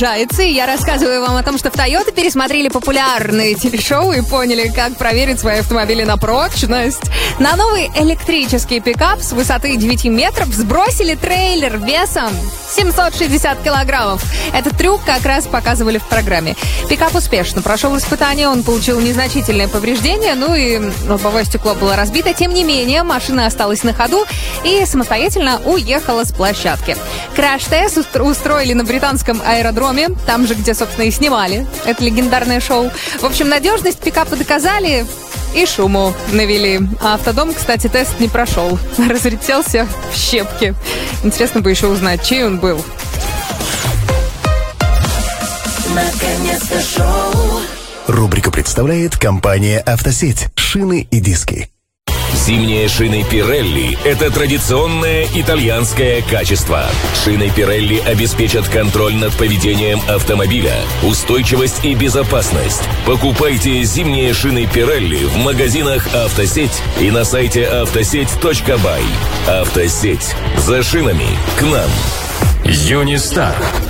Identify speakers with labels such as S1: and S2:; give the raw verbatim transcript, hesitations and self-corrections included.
S1: И я рассказываю вам о том, что в Toyota пересмотрели популярные телешоу и поняли, как проверить свои автомобили на прочность. На новый электрический пикап с высоты девяти метров сбросили трейлер весом семьсот шестьдесят килограммов. Этот трюк как раз показывали в программе. Пикап успешно прошел испытание, он получил незначительные повреждения, ну и лобовое стекло было разбито. Тем не менее, машина осталась на ходу и самостоятельно уехала с площадки. Краш-тест устроили на британском аэродроме, там же, где, собственно, и снимали это легендарное шоу. В общем, надежность пикапа доказали и шуму навели. А автодом, кстати, тест не прошел. Разлетелся в щепки. Интересно бы еще узнать, чей он был.
S2: Наконец-то шоу.
S3: Рубрика представляет компания «Автосеть». Шины и диски.
S4: Зимние шины Pirelli – это традиционное итальянское качество. Шины Pirelli обеспечат контроль над поведением автомобиля, устойчивость и безопасность. Покупайте зимние шины Pirelli в магазинах «Автосеть» и на сайте автосеть точка бай. «Автосеть». За шинами к нам.
S5: Юнистар.